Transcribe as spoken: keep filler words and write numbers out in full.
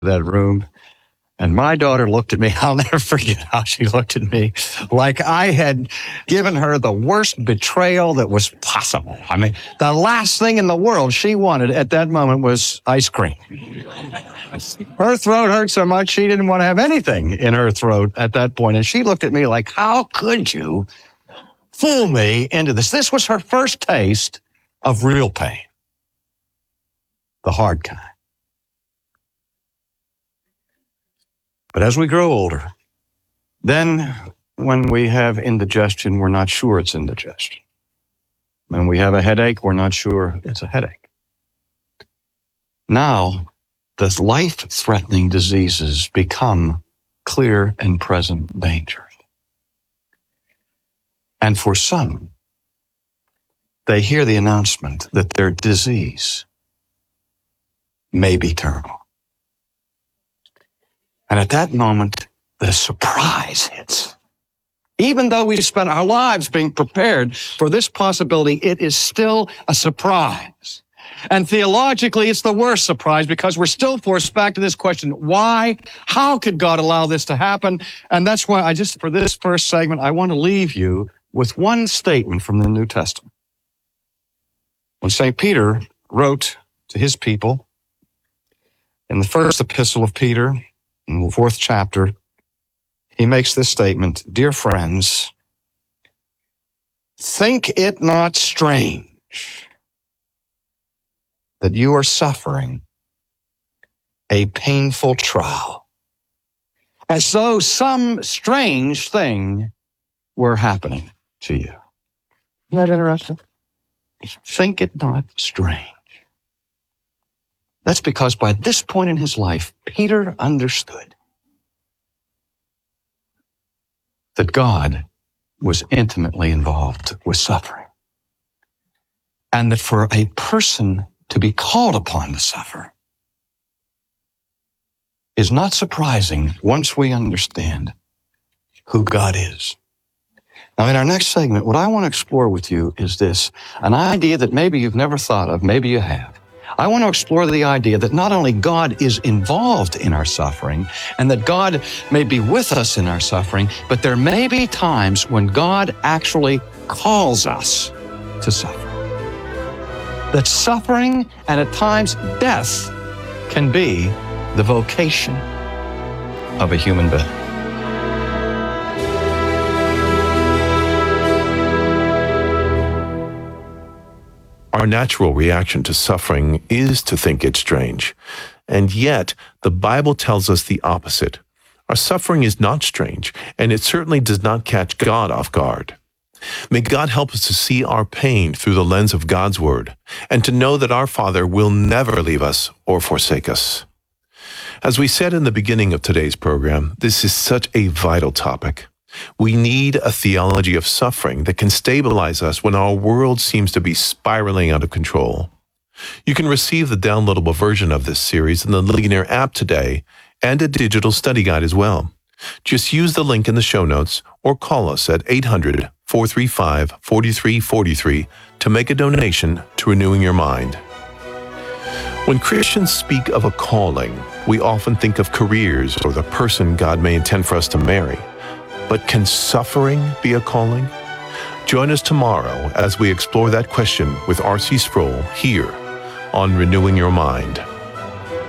that room. And my daughter looked at me. I'll never forget how she looked at me, like I had given her the worst betrayal that was possible. I mean, the last thing in the world she wanted at that moment was ice cream. Her throat hurt so much she didn't want to have anything in her throat at that point. And she looked at me like, how could you fool me into this? This was her first taste of real pain, the hard kind. But as we grow older, then when we have indigestion, we're not sure it's indigestion. When we have a headache, we're not sure it's a headache. Now, the life-threatening diseases become clear and present dangers. And for some, they hear the announcement that their disease may be terminal. And at that moment, the surprise hits. Even though we spent our lives being prepared for this possibility, it is still a surprise. And theologically, it's the worst surprise because we're still forced back to this question, why? How could God allow this to happen? And that's why I just, for this first segment, I want to leave you with one statement from the New Testament. When Saint Peter wrote to his people in the first epistle of Peter, in the fourth chapter, he makes this statement, dear friends, think it not strange that you are suffering a painful trial, as though some strange thing were happening to you. Isn't that interesting? Think it not strange. That's because by this point in his life, Peter understood that God was intimately involved with suffering. And that for a person to be called upon to suffer is not surprising once we understand who God is. Now, in our next segment, what I want to explore with you is this, an idea that maybe you've never thought of, maybe you have. I want to explore the idea that not only God is involved in our suffering and that God may be with us in our suffering, but there may be times when God actually calls us to suffer. That suffering and at times death can be the vocation of a human being. Our natural reaction to suffering is to think it's strange. And yet, the Bible tells us the opposite. Our suffering is not strange, and it certainly does not catch God off guard. May God help us to see our pain through the lens of God's Word, and to know that our Father will never leave us or forsake us. As we said in the beginning of today's program, this is such a vital topic. We need a theology of suffering that can stabilize us when our world seems to be spiraling out of control. You can receive the downloadable version of this series in the Ligonier app today and a digital study guide as well. Just use the link in the show notes or call us at eight hundred, four three five, four three four three to make a donation to Renewing Your Mind. When Christians speak of a calling, we often think of careers or the person God may intend for us to marry. But can suffering be a calling? Join us tomorrow as we explore that question with R C Sproul here on Renewing Your Mind.